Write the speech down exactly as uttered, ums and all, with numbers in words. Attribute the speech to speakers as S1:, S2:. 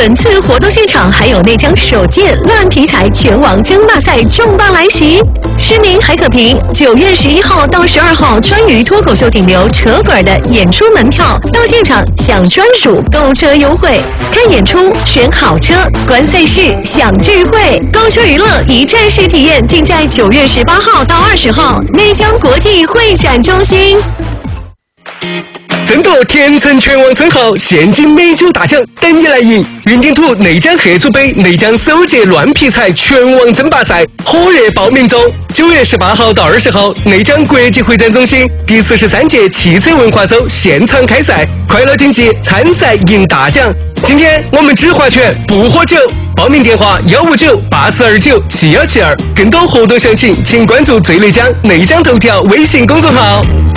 S1: 本次活动现场还有内江首届乱皮财拳王争霸赛重磅来袭，市民还可凭九月十一号到十二号川渝脱口秀顶流扯滚的演出门票到现场享专属购车优惠，看演出选好车，观赛事享聚会，购车娱乐一站式体验，尽在九月十八号到二十号内江国际会展中心。
S2: 争夺甜橙拳王称号，现金美酒大奖等你来赢！云顶土内江合组杯内江首届乱皮财拳王争霸赛火热报名中，九月十八号到二十号，内江国际会展中心第四十三届汽车文化周现场开赛，快乐竞技，参赛赢大奖！今天我们只划拳不喝酒，报名电话幺五九八四二九七幺七二，更多活动详情请关注最内江内江头条微信公众号。